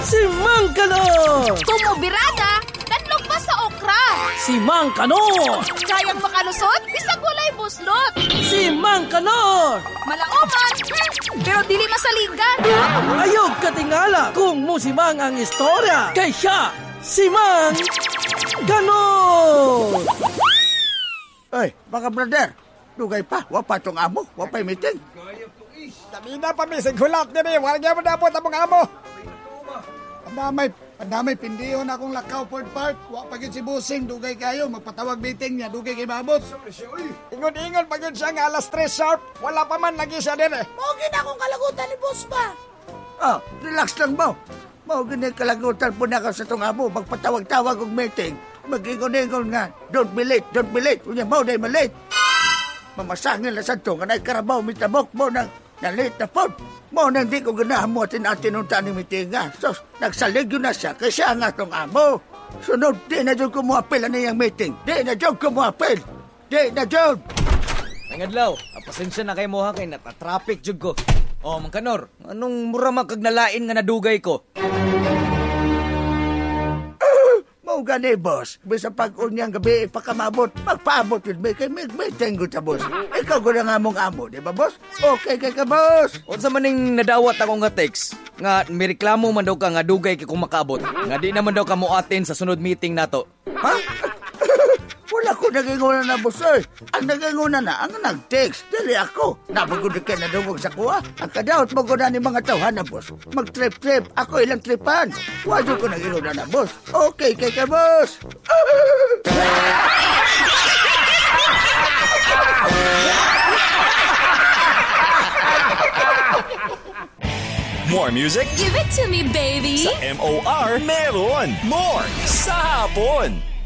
Si Mang Kanor! Kumubirada, danlog pa sa okra. Si Mang Kanor! Kayang makalusot, bisag walay buslot. Si Mang Kanor! Malaoman, pero dili masaligan. Ayog katingala kung musimang ang istorya. Kay siya, si Mang Kanor! Ay, mga brother, dugay pa, wapa tong amo, wapay meeting. Tamina pa mi, sigulat nini, wala niya mo dapat ang mga amo. Pandamay, pindiyon akong lakaw Ford Park. Pagin si Busing, dugay kayo, magpatawag meeting niya, dugay kay Mabot. Ingon-ingon pagin siya nga alas 3 sharp, wala pa man lagi siya din eh. Mugin akong kalagutan ni boss ba? Oh, relax lang mo. Mao kalagutan po na ka sa tong amo, magpatawag-tawag og meeting. Mag-ingon-ingon nga, don't be late. Unya mo day malate. Mamasangin na sa to, kanay karabaw, mitabok mo nang late na po. Mo nang di ko ganahan mo atin nung tani meeting nga. So, nagsalig yun na siya, kasi siya nga tong amo. Sunod, di na dyan kumuapil ano yung meeting. Di na dyan kumuapil. Di na dyan. Nangadlaw, pasensya na kay mo ha, kay natatraffic jud ko. Oh, Mang Kanor, anong mura magkagnalain nga nadugay ko? Mau gani, boss. Bisa pag-unyang gabi, pakamabot, magpaabot yun. May tengo ta, boss. Ikaw ko na nga mong amo, di ba, boss? Okay ka, boss. Unsa maning nadawat akong nga text, nga may reklamo man daw ka nga dugay kay kung makaabot. Nga di naman daw ka mo atin sa sunod meeting nato. Ha? Wala ko naginguna na, boss, eh. Ang naginguna na, ang nag-text. Dali ako. Nabagunin ka na dungog sa kuha. Ang kadaot mo ko na ni mga tawhan na, boss. Mag-trip. Ako ilang tripan. Wado ko naginguna na, boss. Okay ka, boss. More music? Give it to me, baby. Sa MOR meron more sa hapon.